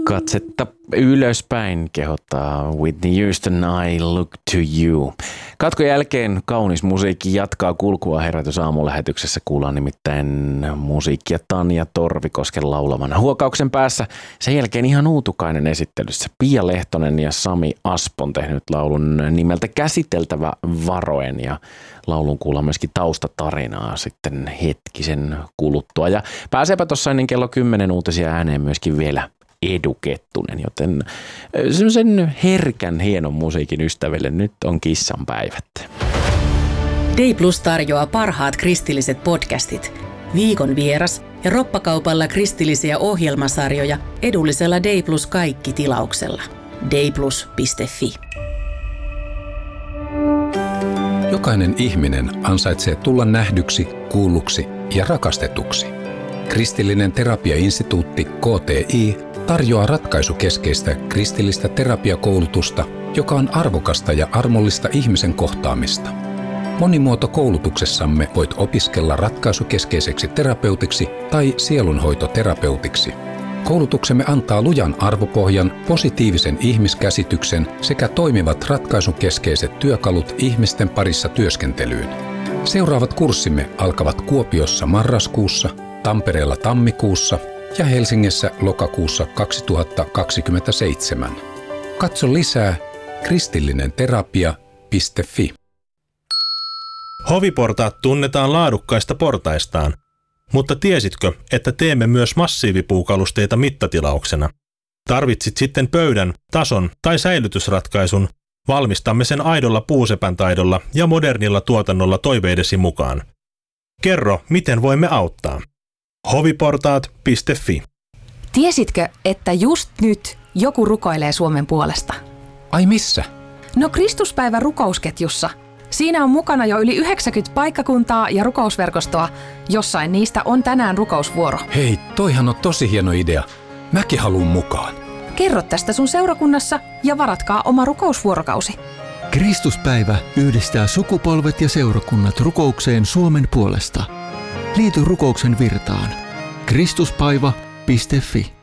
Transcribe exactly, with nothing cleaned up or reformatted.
Katsetta ylöspäin kehottaa Whitney Houston, I Look to You. Katkon jälkeen kaunis musiikki jatkaa kulkua Herätys aamulähetyksessä. Kuullaan nimittäin musiikkia Tanja Torvikosken laulamana. Huokauksen päässä sen jälkeen ihan uutukainen esittelyssä. Pia Lehtonen ja Sami Aspon tehnyt laulun nimeltä Käsiteltävä varoen. Ja laulun kuullaan myöskin taustatarinaa sitten hetkisen kuluttua. Ja pääseepä tuossa ennen kello kymmenen uutisia ääneen myöskin vielä Edu Kettunen, joten semmoisen herkän hienon musiikin ystäville nyt on kissan päivät. D Plus tarjoaa parhaat kristilliset podcastit, viikon vieras ja roppakaupalla kristillisiä ohjelmasarjoja edullisella D Plus kaikki tilauksella. d plus piste f i. Jokainen ihminen ansaitsee tulla nähdyksi, kuulluksi ja rakastetuksi. Kristillinen terapiainstituutti K T I tarjoaa ratkaisukeskeistä kristillistä terapiakoulutusta, joka on arvokasta ja armollista ihmisen kohtaamista. Monimuotokoulutuksessamme voit opiskella ratkaisukeskeiseksi terapeutiksi tai sielunhoitoterapeutiksi. Koulutuksemme antaa lujan arvopohjan, positiivisen ihmiskäsityksen sekä toimivat ratkaisukeskeiset työkalut ihmisten parissa työskentelyyn. Seuraavat kurssimme alkavat Kuopiossa marraskuussa, Tampereella tammikuussa ja Helsingissä lokakuussa kaksituhattakaksikymmentäseitsemän. Katso lisää kristillinenterapia piste f i. Hoviportaat tunnetaan laadukkaista portaistaan, mutta tiesitkö, että teemme myös massiivipuukalusteita mittatilauksena? Tarvitsit sitten pöydän, tason tai säilytysratkaisun, valmistamme sen aidolla puusepän taidolla ja modernilla tuotannolla toiveidesi mukaan. Kerro, miten voimme auttaa. hoviportaat piste f i. Tiesitkö, että just nyt joku rukoilee Suomen puolesta? Ai missä? No Kristuspäivä rukousketjussa. Siinä on mukana jo yli yhdeksänkymmentä paikkakuntaa ja rukousverkostoa. Jossain niistä on tänään rukousvuoro. Hei, toihan on tosi hieno idea. Mäkin haluun mukaan. Kerro tästä sun seurakunnassa ja varatkaa oma rukousvuorokausi. Kristuspäivä yhdistää sukupolvet ja seurakunnat rukoukseen Suomen puolesta. Liity rukouksen virtaan. kristuspäivä piste f i.